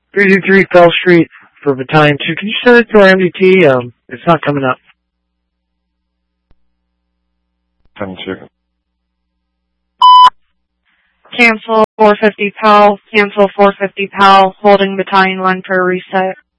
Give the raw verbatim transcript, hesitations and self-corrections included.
three two three Fell Street for Battalion two. Can you send it to our M D T? Um, it's not coming up. ten two. Cancel four fifty P A L. Cancel four fifty P A L. Holding battalion line for a reset.